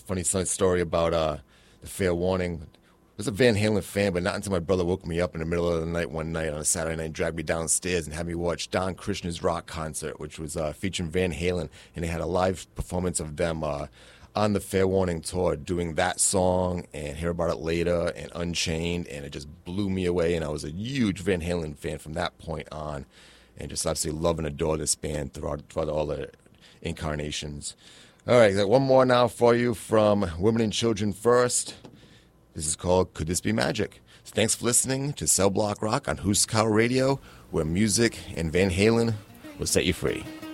funny story about the Fair Warning. I was a Van Halen fan, but not until my brother woke me up in the middle of the night one night on a Saturday night, dragged me downstairs and had me watch Don Krishna's rock concert, which was featuring Van Halen, and they had a live performance of them on the Fair Warning tour doing that song and Hear About It Later and Unchained, and it just blew me away, and I was a huge Van Halen fan from that point on, and just absolutely love and adore this band throughout all the incarnations. All right, got one more now for you from Women and Children First. This is called Could This Be Magic? So thanks for listening to Cell Block Rock on Who's Cow Radio, where music and Van Halen will set you free.